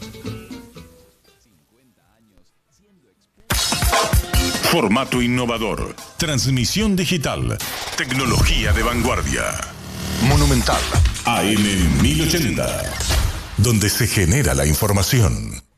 Formato innovador, transmisión digital, tecnología de vanguardia. Monumental AM 1080, donde se genera la información.